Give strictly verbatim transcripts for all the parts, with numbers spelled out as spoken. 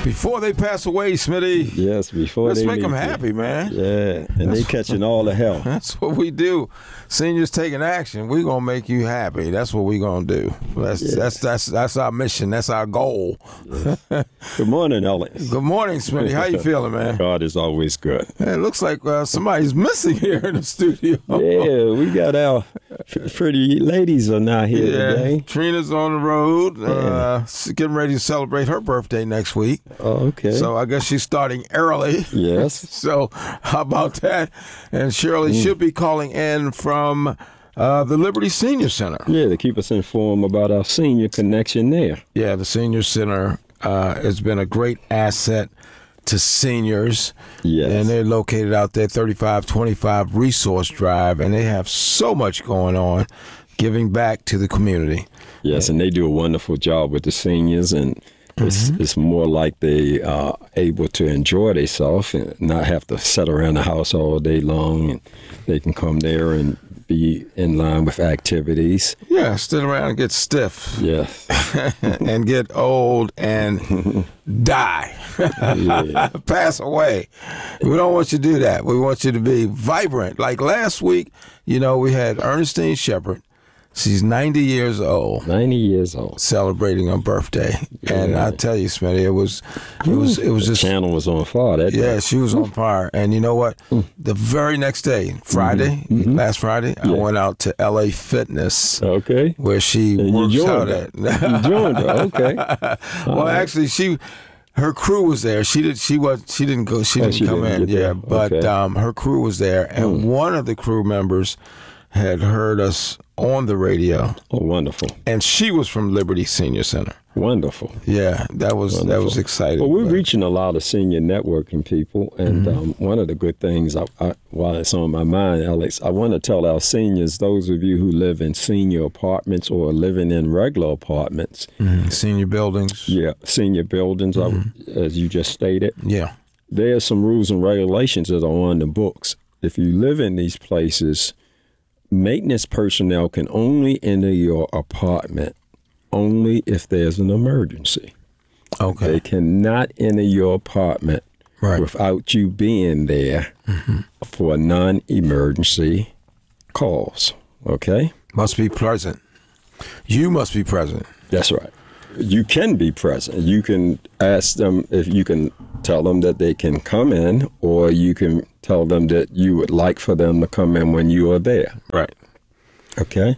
Before they pass away, Smitty. Yes, before Let's they make them leave happy, you. man. Yeah, and That's they catching all the hell. That's what we do. Seniors taking action. We're gonna make you happy. That's what we're gonna do. That's Yeah. that's that's that's our mission. That's our goal. Yeah. Good morning, Alex. Good morning, Smitty. How you feeling, man? God is always good. It looks like uh, somebody's missing here in the studio. Yeah, we got our pretty ladies are not here Yeah, today. Trina's on the road, uh, getting ready to celebrate her birthday next week. Oh, okay. So I guess she's starting early. Yes. So how about that? And Shirley Mm. should be calling in from uh, the Liberty Senior Center. Yeah, to keep us informed about our senior connection there. Yeah, the Senior Center uh, has been a great asset to seniors. Yes. And they're located out there, thirty-five twenty-five Resource Drive, and they have so much going on, giving back to the community. Yes, and they do a wonderful job with the seniors, and it's, Mm-hmm. it's more like they are able to enjoy themselves and not have to sit around the house all day long, and they can come there and be in line with activities. Yeah, sit around and get stiff. Yes. And get old and die. Yeah. Pass away. We don't want you to do that. We want you to be vibrant. Like last week, you know, we had Ernestine Shepard. She's ninety years old, ninety years old. celebrating her birthday. And Yeah. I tell you, Smitty, it was it was it was The just channel was on fire that yeah, day. she was on fire. And you know what? The very next day, Friday, Mhm. last Friday, I Yeah. went out to L A Fitness Okay. where she And you works joined out her. at. You joined her. Okay. Well, All right. actually, she, her crew was there. She did. She was. She didn't go. She Oh, didn't she come didn't in. get Yeah, there. but Okay. um, her crew was there, and Mm. one of the crew members had heard us on the radio, Oh, wonderful. and she was from Liberty Senior Center. Wonderful. Yeah, that was that was Wonderful. exciting. Well, we're but- reaching a lot of senior networking people, and Mm-hmm. um, one of the good things, I, I, while it's on my mind, Alex, I want to tell our seniors, those of you who live in senior apartments or living in regular apartments, Mhm. Senior buildings. yeah, senior buildings, Mm-hmm. I, as you just stated, Yeah. there are some rules and regulations that are on the books. If you live in these places, maintenance personnel can only enter your apartment only if there's an emergency. Okay. They cannot enter your apartment Right. without you being there for non-emergency calls. Okay? Must be present. You must be present. That's right. You can be present. You can ask them if you can tell them that they can come in, or you can tell them that you would like for them to come in when you are there. Right. Okay?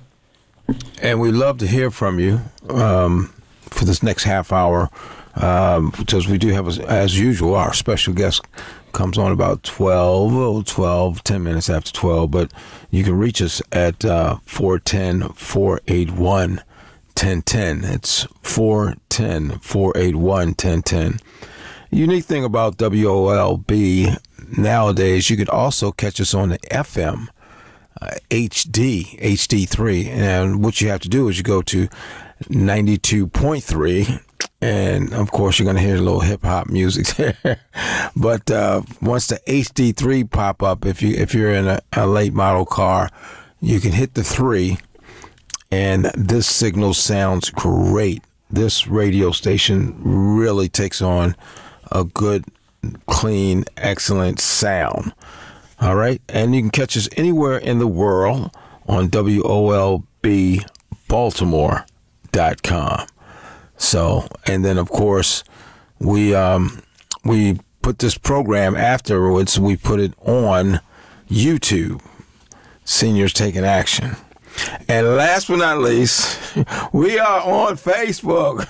And we'd love to hear from you um, for this next half hour, um, because we do have, as usual, our special guest comes on about twelve, oh, twelve, ten minutes after twelve. But you can reach us at uh, four one zero, four eight one, one zero one zero. It's four one zero, four eight one, one zero one zero. Unique thing about W O L B nowadays, you could also catch us on the F M. Uh, H D, H D three, and what you have to do is you go to ninety-two point three, and of course you're going to hear a little hip-hop music there. But uh, once the H D three pop up, if, you, if you're in a, a late model car, you can hit the three, and this signal sounds great. This radio station really takes on a good, clean, excellent sound. All right. And you can catch us anywhere in the world on W O L B Baltimore dot com. So, and then of course, we um, we put this program afterwards, we put it on YouTube, Seniors Taking Action. And last but not least, we are on Facebook.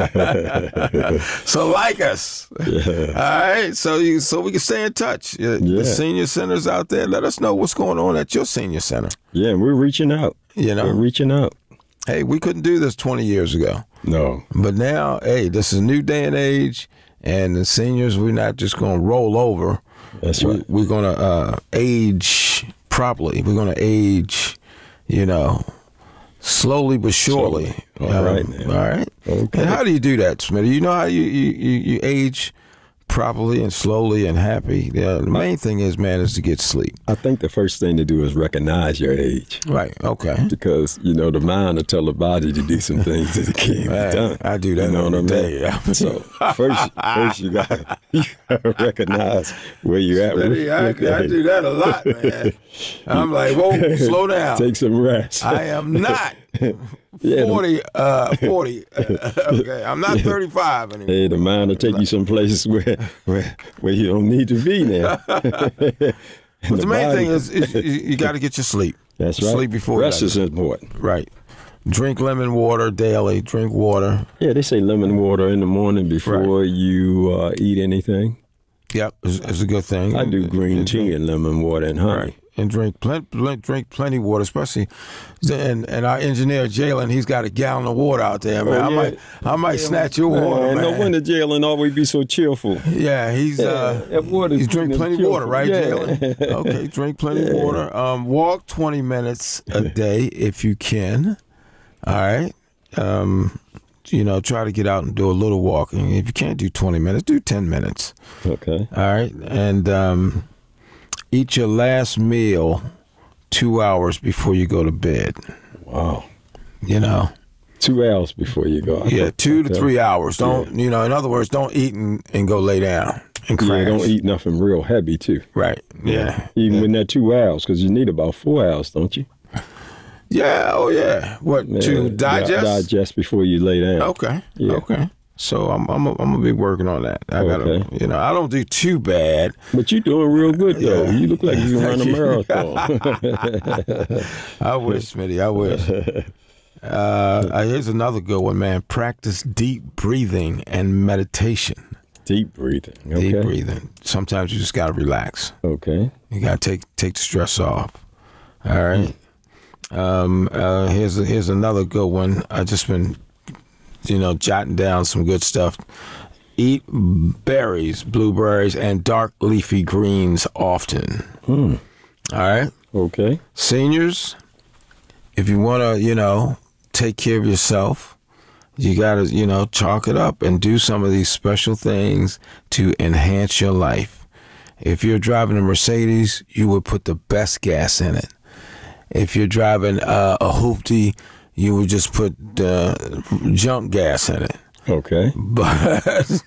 So like us. Yeah. All right. So you so we can stay in touch. Uh, Yeah. The senior centers out there, let us know what's going on at your senior center. Yeah, and we're reaching out. You know, We're reaching out. hey, we couldn't do this twenty years ago. No. But now, hey, this is a new day and age, and the seniors, we're not just going to roll over. That's we, right. We're going to uh, age properly. We're going to age, you know, slowly but surely. Slowly. All right, Um, now. All right. Okay. And how do you do that, Smitty? You know how you, you, you, you age properly and slowly and happy. Yeah, the main thing is, man, is to get sleep. I think the first thing to do is recognize your age. Right. Okay. Because, you know, the mind will tell the body to do some things that it can't Man, be done. I do that You know every what I mean? day. Yeah. So first, first you got to recognize where you're at. with- I, I do that a lot, man. I'm like, whoa, slow down. Take some rest. I am not Yeah, forty. Uh, forty. Uh, okay, I'm not thirty-five anymore. Hey, the mind will take you some places where where, where you don't need to be now. But the main thing is, is you, you got to get your sleep. That's right. Sleep before Rest you is important. Right. Drink lemon water daily. Drink water. Yeah, they say lemon water in the morning before Right. you uh, eat anything. Yep, it's, it's a good thing. I do green And tea drink- and lemon water and honey. Right. And drink plenty, drink plenty water, especially. And and our engineer Jalen, he's got a gallon of water out there, man. Oh, I yeah. might I might snatch your water, Man, man. no wonder Jalen always be so cheerful. Yeah, he's uh, that water's he's drink keeping plenty him of water, right, cheerful. Yeah. Jalen? Okay, drink plenty of water. Um, walk twenty minutes a day if you can. All right. Um, you know, try to get out and do a little walking. If you can't do twenty minutes, do ten minutes. Okay. All right, and um, eat your last meal two hours before you go to bed. Wow. You know, Two hours before you go. yeah, two to Okay. three hours. Don't you know? In other words, don't eat and, and go lay down and crash. Yeah, don't eat nothing real heavy too. Right. Yeah. Even when that two hours, because you need about four hours, don't you? Yeah. Oh yeah. What Yeah, to digest? di- digest before you lay down. Okay. Yeah. Okay. So I'm I'm I'm gonna be working on that. I gotta, Okay. you know, I don't do too bad. But you're doing real good though. Yeah. You look like you can run a Thank you. marathon. I wish, Smitty. I wish. Uh, uh, here's another good one, man. Practice deep breathing and meditation. Deep breathing. Okay. Deep breathing. Sometimes you just gotta relax. Okay. You gotta take take the stress off. All right. Um, uh, here's a, here's another good one. I just been, you know, jotting down some good stuff. Eat berries, blueberries, and dark leafy greens often. Hmm. All right. Okay. Seniors, if you want to, you know, take care of yourself, you got to, you know, chalk it up and do some of these special things to enhance your life. If you're driving a Mercedes, you would put the best gas in it. If you're driving uh, a hoopty, you would just put uh, junk gas in it. Okay. But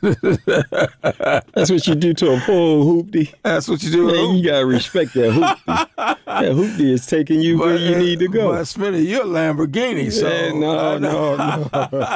That's what you do to a poor hoopty. that's what you do. with a Man, you gotta respect that hoopty. That hoopty is taking you where you need to go. But Smitty, you're a Lamborghini, so Yeah, no, no, no.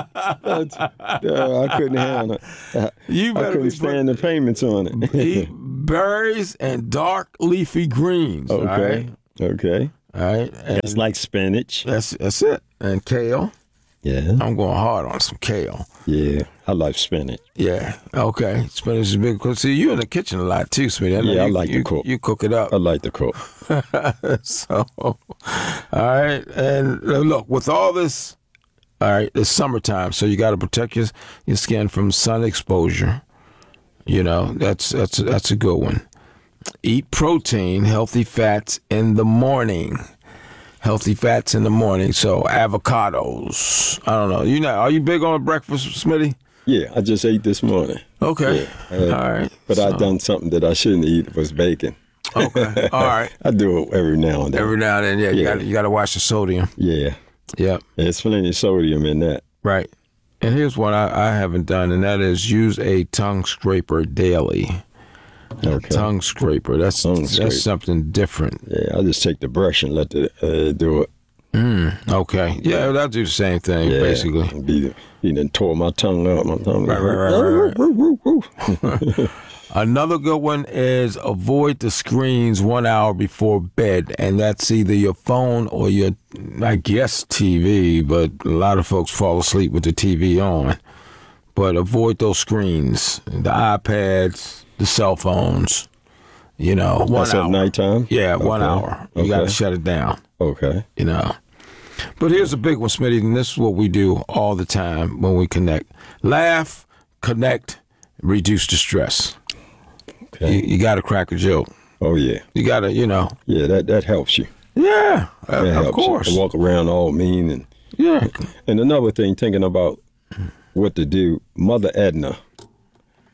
That's- no, I couldn't handle it. I, you I better couldn't be stand the payments on it. eat berries and dark leafy greens. All Okay. right, Okay. all right. And It's like spinach. that's that's it. And kale. Yeah. I'm going hard on some kale. Yeah. I like spinach. Yeah. Okay. Spinach is big. Cause see, you in the kitchen a lot too, Smitty. know Yeah, I you, like to you, cook. You cook it up. I like to cook. So, all right. And uh, look, with all this, all right, it's summertime, so you got to protect your your skin from sun exposure. You know, that's that's that's a good one. Eat protein, healthy fats in the morning. Healthy fats in the morning. So avocados. I don't know. You know, are you big on breakfast, Smitty? Yeah, I just ate this morning. Okay. Yeah, I- all right. But I So- done something that I shouldn't eat was bacon. Okay. All right. I do it every now and then. Every now and then, yeah, you Yeah. got you got to watch the sodium. yeah. Yep. There's plenty of sodium in that. Right. And here's what I, I haven't done, and that is use a tongue scraper daily. Okay. Tongue scraper. That's Tongue scraper. that's something different. Yeah, I just take the brush and let it uh, do it. Mm, okay. Yeah, I'll do the same thing, Yeah, basically. Be, you done tore my tongue up. My tongue. Right, right, right, right, right. Another good one is avoid the screens one hour before bed, and that's either your phone or your, I guess, T V, but a lot of folks fall asleep with the T V on. But avoid those screens, the iPads, the cell phones, you know, one That's hour. at nighttime? Yeah, one Okay. hour. You got to Okay. shut it down, Okay. you know. But here's a big one, Smitty, and this is what we do all the time when we connect. Laugh, connect, reduce the stress. Okay. You, you got to crack a joke. Oh yeah. You got to, you know. Yeah, that that helps you. Yeah, uh, That of helps course. You. Walk around all mean and Yeah. and another thing, thinking about what to do. Mother Edna,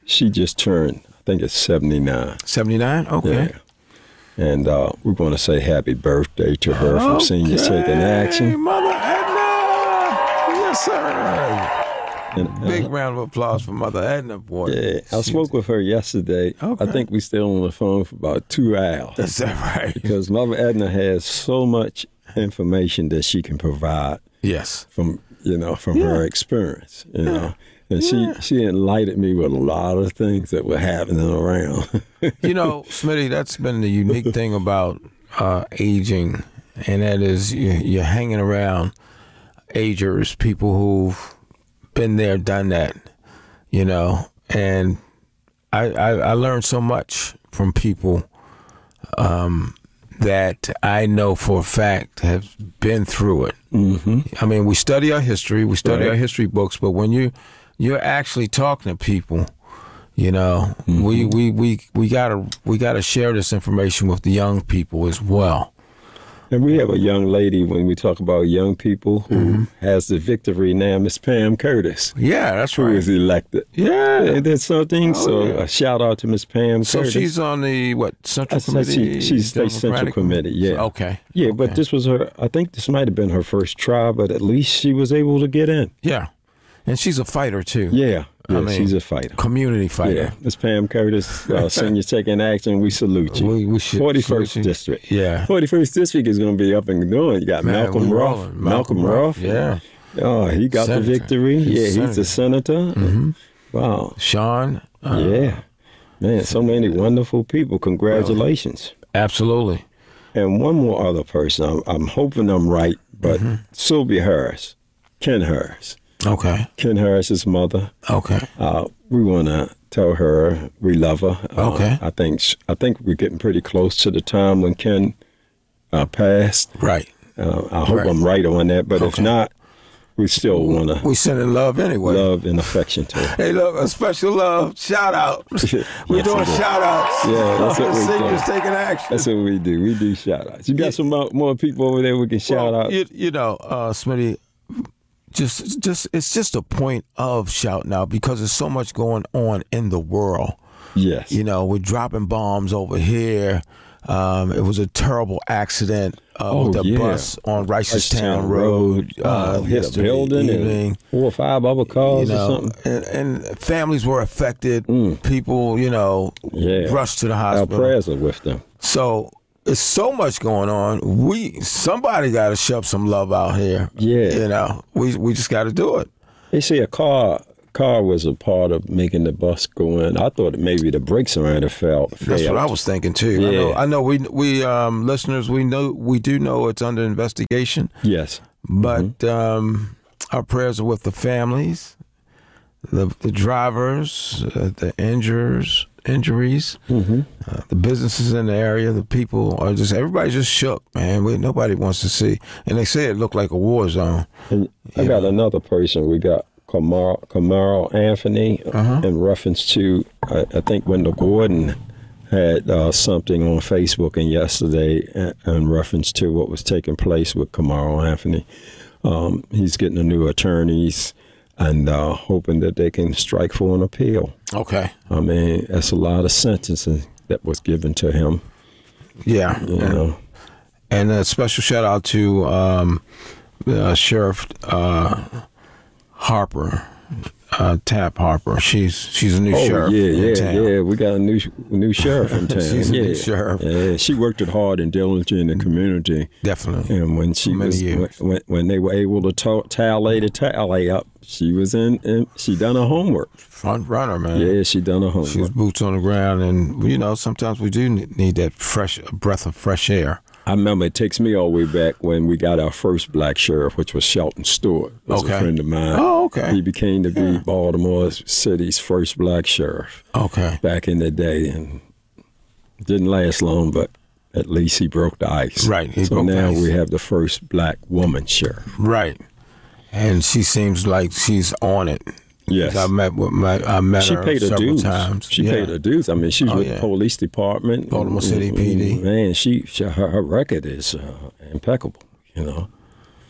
she just turned, I think it's seventy-nine. seventy-nine? Okay. Yeah. And uh, we're going to say happy birthday to her from Seniors Taking Action. Mother Edna! Yes, sir. And, uh, Big round of applause for Mother Edna, boy. Yeah, I spoke with her yesterday. Okay. I think we stayed on the phone for about two hours. Is that right? Because Mother Edna has so much information that she can provide Yes. from, you know, from Yeah. her experience, you Yeah. know. And Yeah. she, she enlightened me with a lot of things that were happening around. You know, Smitty, that's been the unique thing about uh, aging, and that is you, you're hanging around agers, people who've been there, done that, you know. And I, I, I learned so much from people um, that I know for a fact have been through it. Mm-hmm. I mean, we study our history, we study Right. our history books, but when you you're actually talking to people, you know, Mm-hmm. we, we, we, we gotta we gotta share this information with the young people as well. And we have a young lady, when we talk about young people, who Mm-hmm. has the victory now, Miss Pam Curtis, Yeah, that's who right. was elected. Yeah. Ain't that something? Oh, so yeah. a shout out to Miss Pam So Curtis. she's on the what Central I said Committee? she- she's state Central Democratic Committee, yeah. Okay. Yeah, but Okay. this was her, I think this might have been her first try, but at least she was able to get in. Yeah, and she's a fighter too. Yeah, I yeah, mean, she's a fighter. Community fighter. Yeah, Miss Pam Curtis, uh, Senior Taking Action, we salute you. We, we should forty-first salute you. District. Yeah. forty-first District is going to be up and going. You got Man, Malcolm we Ruff. rolling. Malcolm, Ruff. Yeah. Oh, he got Senator. the victory. He's yeah, he's a senator. Mm-hmm. Wow. Sean. Uh, yeah. Man, so many wonderful people. Congratulations. Absolutely. And one more other person. I'm, I'm hoping I'm right, but Mm-hmm. Sylvia Harris, Ken Harris. Okay. Ken Harris's mother. Okay. Uh, we want to tell her we love her. Uh, Okay. I think sh- I think we're getting pretty close to the time when Ken uh, passed. Right. Uh, I hope Right. I'm right on that, but if Okay. not, we still want to We sending love anyway. love and affection to her. Hey, look, a special love shout out. We're Yes, doing we do. shout outs. Yeah, that's what we Seniors do. taking action. That's what we do. We do shout outs. You got Yeah. some more, more people over there we can shout Well, out? You, you know, uh, Smitty, just, just it's just a point of shouting out because there's so much going on in the world. Yes. You know, we're dropping bombs over here. Um, it was a terrible accident uh, Oh, with a yeah. bus on Ricestown Ricestown Road. Uh, Oh, hit a yesterday building evening. and four or five other You cars or know, something. and, and families were affected. People, you know, Yeah. rushed to the Our hospital. prayers are with them. So it's so much going on. We somebody got to shove some love out here. Yeah. you know, we we just got to do it. They say a car car was a part of making the bus go in. I thought maybe the brakes around it fell. That's failed. what I was thinking too. I Yeah. know. I know. We we um, listeners. We know. We do know it's under investigation. Yes. But um, our prayers are with the families, the the drivers, uh, the injures, injuries, Mm-hmm. uh, the businesses in the area. The people are just everybody's just shook, man. We, nobody wants to see, and they say it looked like a war zone. And I got another person. We got Kamara, Kamara Anthony Uh-huh. in reference to, I, I think Wendell Gordon had uh, something on Facebook and yesterday in, in reference to what was taking place with Kamara Anthony. Um, he's getting a new attorneys and uh, hoping that they can strike for an appeal. Okay. I mean, that's a lot of sentencing that was given to him. Yeah. You and, know. and a special shout out to um, uh, Sheriff uh, Harper, uh, Tap Harper. She's she's a new Oh sheriff. yeah, in yeah, town. yeah. We got a new new sheriff in town. She's a yeah. new sheriff. Yeah, she worked it hard and diligently in the community. Definitely. And when she For many was years. when, when they were able to ta- tally the tally up, she was in. in she done her homework. Front runner, man. Yeah, she done her homework. She was boots on the ground, and you know sometimes we do ne- need that fresh breath of fresh air. I remember it takes me all the way back when we got our first black sheriff, which was Shelton Stewart. Was Okay. a friend of mine. Oh, okay. He became to be Baltimore City's first black sheriff Okay. back in the day, and didn't last long, but at least he broke the ice. Right, he so broke the now ice. we have the first black woman sheriff. Right. And she seems like she's on it. Yes. I met with my I met She her paid her several dues. times. She Yeah. paid her dues. I mean, she was Oh, with yeah. the police department. Baltimore City Mm, P D. Man, she, she her, her record is uh, impeccable. You know.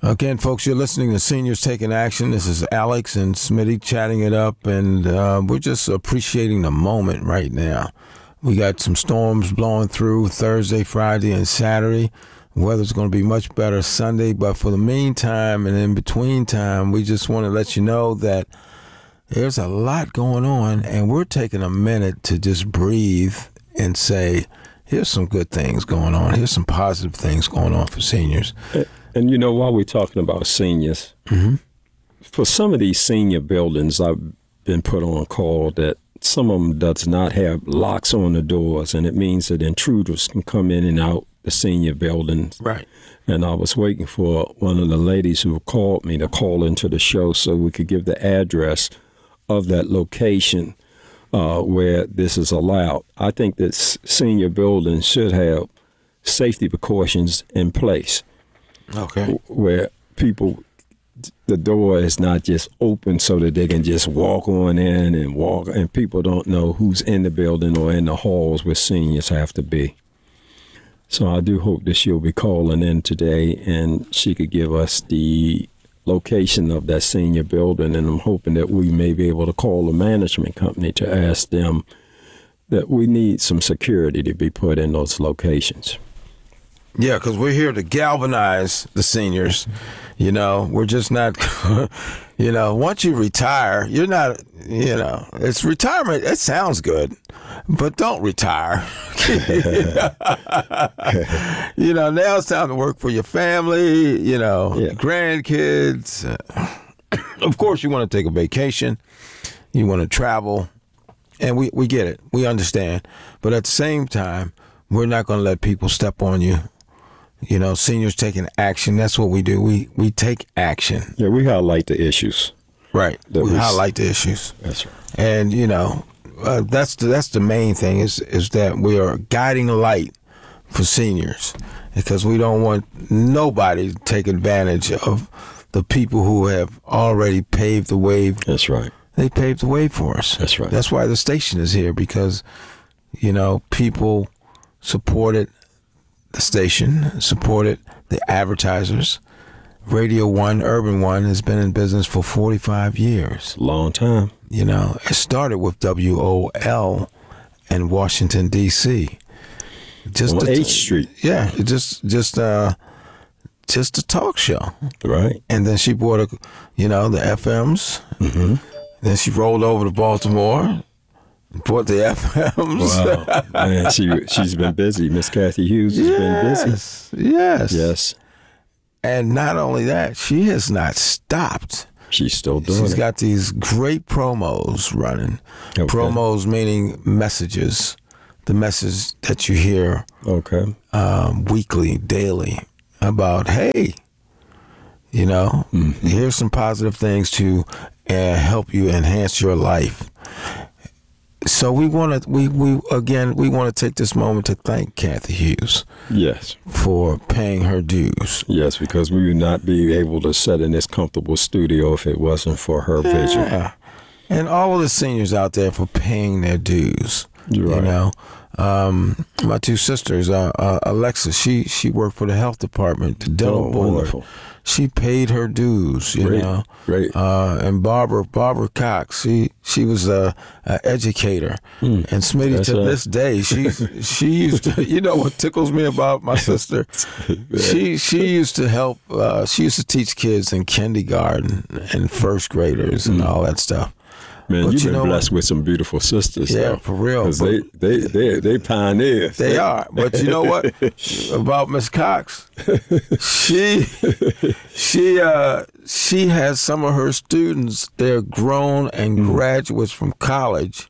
Again, folks, you're listening to Seniors Taking Action. This is Alex and Smitty chatting it up, and uh, we're just appreciating the moment right now. We got some storms blowing through Thursday, Friday, and Saturday. Weather's going to be much better Sunday, but for the meantime and in between time, we just want to let you know that there's a lot going on, and we're taking a minute to just breathe and say, here's some good things going on. Here's some positive things going on for seniors. And, and you know, while we're talking about seniors, mm-hmm. for some of these senior buildings, I've been put on call that some of them does not have locks on the doors, and it means that intruders can come in and out the senior buildings. Right. And I was waiting for one of the ladies who called me to call into the show so we could give the address of that location uh, where this is allowed. I think that s- senior buildings should have safety precautions in place. Okay. w- Where people, the door is not just open so that they can just walk on in and walk, and people don't know who's in the building or in the halls where seniors have to be. So I do hope that she'll be calling in today and she could give us the location of that senior building, and I'm hoping that we may be able to call the management company to ask them that we need some security to be put in those locations. Yeah, because we're here to galvanize the seniors. You know, we're just not, you know, once you retire, you're not, you know, it's retirement. It sounds good, but don't retire. You know, now it's time to work for your family, you know, Yeah. grandkids. Of course, you want to take a vacation. You want to travel. And we, we get it. We understand. But at the same time, we're not going to let people step on you. You know, seniors taking action. That's what we do. We we take action. Yeah, we highlight the issues. Right. That we we- highlight the issues. That's right. And, you know, uh, that's the, that's the main thing is, is that we are guiding light for seniors because we don't want nobody to take advantage of the people who have already paved the way. That's right. They paved the way for us. That's right. That's why the station is here because, you know, people supported the station, supported the advertisers. Radio One, Urban One has been in business for forty-five years. Long time. You know, it started with W O L in Washington, D C Just On a- H Street. Yeah, it just just uh just a talk show. Right. And then she bought a, you know, the F Ms. Mm-hmm. Then she rolled over to Baltimore, bought the F Ms. Wow. Man, she, she's been busy. Miss Kathy Hughes has been busy. Yes, yes. Yes. And not only that, she has not stopped. She's still doing She's it. got these great promos running. Okay. Promos meaning messages, the message that you hear Okay. um, weekly, daily about, hey, you know, Mm-hmm. here's some positive things to uh, help you enhance your life. So we want to, we, we again, we want to take this moment to thank Kathy Hughes Yes. for paying her dues. Yes, because we would not be able to sit in this comfortable studio if it wasn't for her vision. Yeah. And all of the seniors out there for paying their dues. You're You right. know, um, my two sisters, uh, uh, Alexa, she she worked for the health department, the dental Oh, board. wonderful. She paid her dues, you Great, know. great. Uh, and Barbara Barbara Cox, she she was a, a educator, and Smitty That's to right. this day, she she used to. You know what tickles me about my sister? she she used to help. Uh, she used to teach kids in kindergarten and first graders and all that stuff. Man, But you've you been know blessed with some beautiful sisters. Yeah, though. for real, 'Cause but- they, they, they, they pioneers. They are, but you know what about Miss Cox? She she uh she has some of her students. They're grown and graduates from college,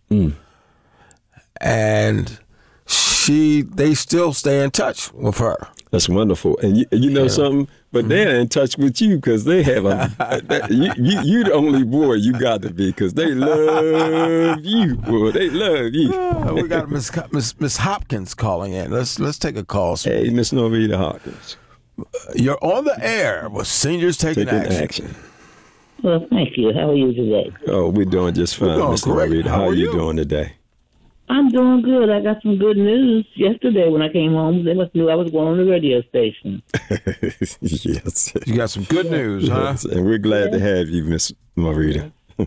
and she they still stay in touch with her. That's wonderful. And you, you know something? But they're in touch with you because they have a. that, you, you, you the only boy you got to be because they love you, boy. They love you. Uh, we got Miss Co- Miss Miss Hopkins calling in. Let's let's take a call. Hey, Miss Norita Hawkins, You're on the air with Seniors Taking, taking action. action. Well, thank you. How are you today? Oh, we're doing just fine, doing Miss great. Norita. How How are are you you? doing today? I'm doing good. I got some good news yesterday when I came home. They must knew I was going on the radio station. Yes. You got some good news, huh? Yes, and we're glad to have you, Miss Marita.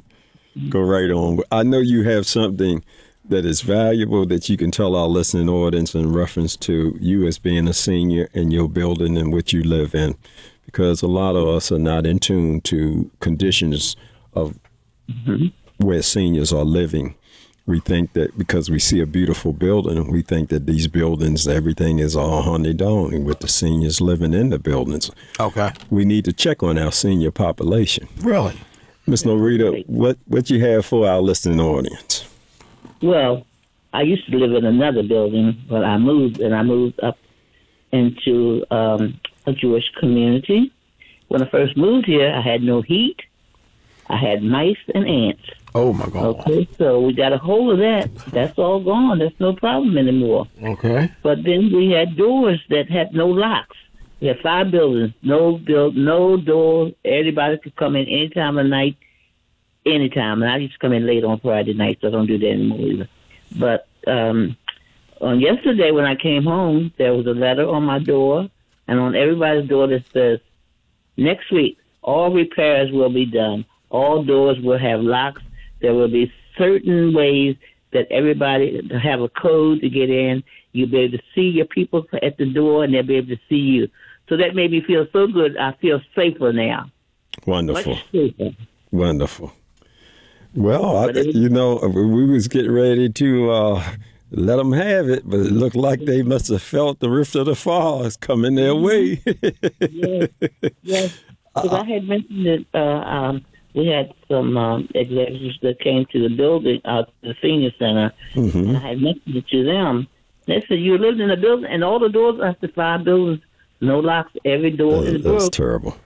Go right on. I know you have something that is valuable that you can tell our listening audience in reference to you as being a senior in your building in which you live in, because a lot of us are not in tune to conditions of mm-hmm. where seniors are living. We think that because we see a beautiful building, we think that these buildings, everything is all hunky-dory with the seniors living in the buildings. Okay. We need to check on our senior population. Really? Miss Norita, what, what you have for our listening audience? Well, I used to live in another building, but I moved, and I moved up into um, a Jewish community. When I first moved here, I had no heat. I had mice and ants. Oh, my God. Okay, so we got a hold of that. That's all gone. There's no problem anymore. Okay. But then we had doors that had no locks. We had five buildings, no build, no doors. Everybody could come in any time of night, anytime. And I used to come in late on Friday night, so I don't do that anymore either. But um, on yesterday when I came home, there was a letter on my door, and on everybody's door that says, next week, all repairs will be done. All doors will have locks. There will be certain ways that everybody have a code to get in. You'll be able to see your people at the door, and they'll be able to see you. So that made me feel so good. I feel safer now. Wonderful. Much safer. Wonderful. Well, I, you know, we was getting ready to uh, let them have it, but it looked like they must have felt the rift of the falls coming their way. Yes, yes. Because I had mentioned that uh, um, we had some um, executives that came to the building, uh, the senior center, mm-hmm. and I had mentioned it to them. They said, you lived in a building, and all the doors, after five buildings, no locks, every door that, is broke. That's terrible.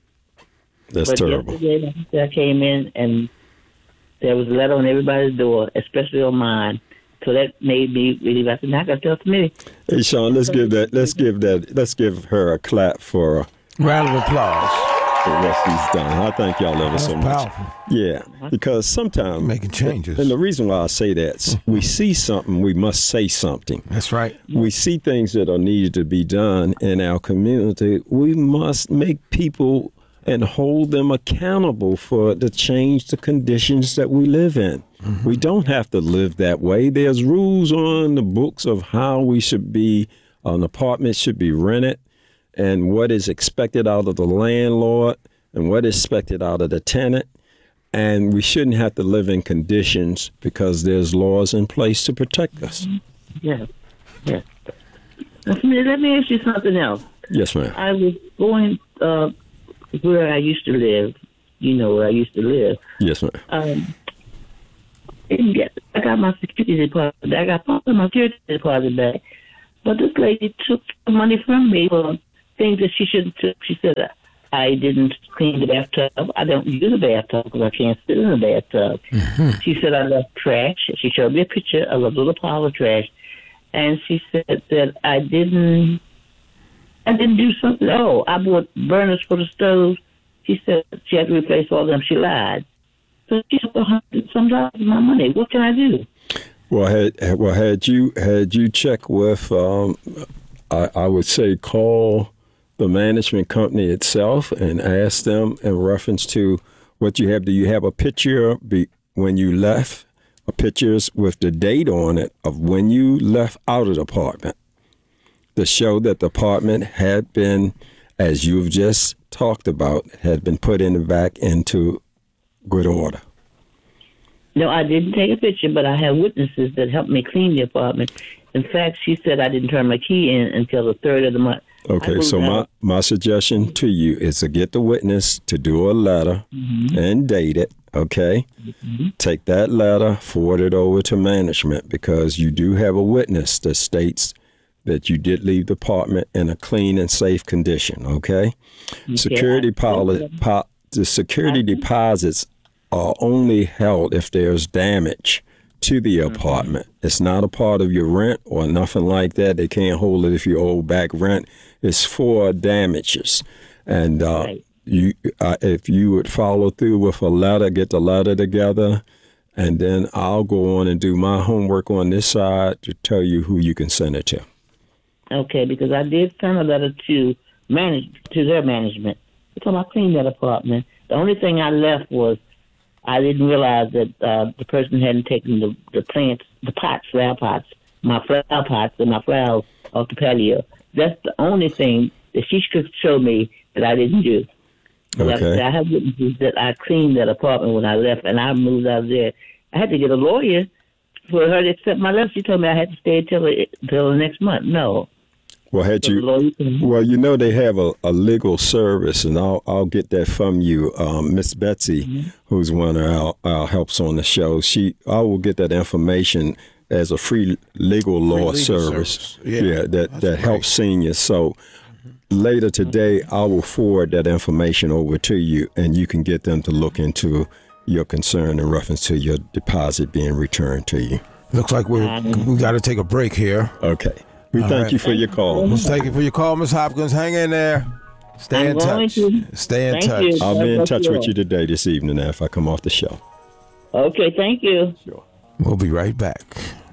That's but terrible. Yesterday, I came in, and there was a letter on everybody's door, especially on mine. So that made me really, I said, now I got to tell the committee. Hey, Sean, let's give that, let's give that, let's give her a clap for a round of applause. What she's done. I thank y'all ever That's so much. Powerful. Yeah, because sometimes making changes. And the reason why I say that, we see something, we must say something. That's right. We see things that are needed to be done in our community. We must make people and hold them accountable for the change the conditions that we live in. Mm-hmm. We don't have to live that way. There's rules on the books of how we should be, an apartment should be rented, and what is expected out of the landlord and what is expected out of the tenant. And we shouldn't have to live in conditions because there's laws in place to protect us. Yes, yes. Let me ask you something else. Yes, ma'am. I was going uh, where I used to live. You know where I used to live. Yes, ma'am. Um, didn't get, I got my security deposit. I got part of my security deposit back. But this lady took money from me for things that she shouldn't took. She said, I didn't clean the bathtub. I don't use a bathtub because I can't sit in a bathtub. Mm-hmm. She said I left trash. She showed me a picture of a little pile of trash. And she said that I didn't, I didn't do something. Oh, I bought burners for the stove. She said she had to replace all of them. She lied. So she took a hundred some dollars of my money. What can I do? Well, had well had you had you checked with, um, I, I would say call the management company itself and ask them in reference to what you have. Do you have a picture be, when you left? A pictures with the date on it of when you left out of the apartment to show that the apartment had been, as you've just talked about, had been put in back into good order. No, I didn't take a picture, but I have witnesses that helped me clean the apartment. In fact, she said I didn't turn my key in until the third of the month. Okay, so my, my suggestion to you is to get the witness to do a letter mm-hmm. and date it, okay? Mm-hmm. Take that letter, forward it over to management because you do have a witness that states that you did leave the apartment in a clean and safe condition, okay? okay. Security poli- po- the security deposits are only held if there's damage to the apartment. Mm-hmm. It's not a part of your rent or nothing like that. They can't hold it if you owe back rent. It's for damages. And uh, right. you, uh, if you would follow through with a letter, get the letter together, and then I'll go on and do my homework on this side to tell you who you can send it to. Okay, because I did send a letter to manage to their management. They told me I cleaned that apartment. The only thing I left was I didn't realize that uh, the person hadn't taken the, the plants, the pots, flower pots, my flower pots and my flowers off the patio. That's the only thing that she could show me that I didn't do. Like Okay. I, I have witnesses that I cleaned that apartment when I left, and I moved out of there. I had to get a lawyer for her to accept my letter. She told me I had to stay until until the next month. No. Well, had So the you? lawyer can- Well, you know they have a, a legal service, and I'll I'll get that from you, um, Miss Betsy, Mm-hmm. who's one of our, our helps on the show. She I will get that information as a free legal law legal service. service. Yeah, that that's that helps great. seniors. So later today, I will forward that information over to you, and you can get them to look into your concern in reference to your deposit being returned to you. Looks like we we got to take a break here. Okay. We All thank right. you for your call. Let's thank you for your call, Miss Hopkins. Hang in there. Stay I'm in going touch. to. Stay in Thank touch. you. I'll be in God bless touch you with all. you today, this evening, if I come off the show. Okay, thank you. Sure. We'll be right back.